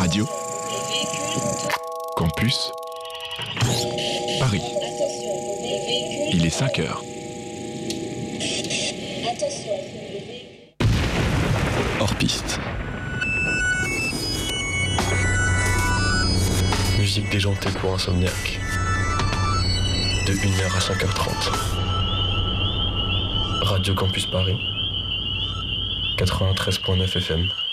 Radio Campus Paris. Il est 5 heures. Hors piste. Musique déjantée pour insomniaque. De 1h à 5h30. Radio Campus Paris. 93.9 FM.